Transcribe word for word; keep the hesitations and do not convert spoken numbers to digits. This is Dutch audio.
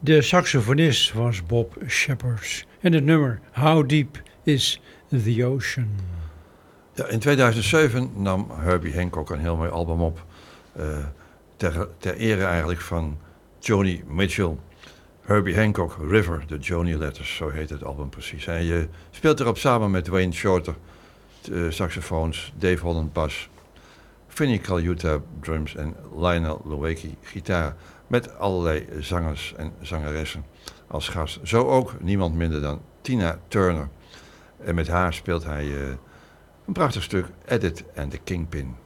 De saxofonist was Bob Shepherd. En het nummer How Deep is the Ocean. Ja, in tweeduizend zeven nam Herbie Hancock een heel mooi album op. Uh, ter, ter ere eigenlijk van Joni Mitchell. Herbie Hancock, River, de Joni Letters, zo heet het album precies. Hij uh, speelt erop samen met Wayne Shorter, uh, saxofoons, Dave Holland bas, Vinnie Colaiuta drums en Lionel Loeki gitaar. Met allerlei zangers en zangeressen als gast. Zo ook niemand minder dan Tina Turner. En met haar speelt hij uh, een prachtig stuk, Edit and the Kingpin.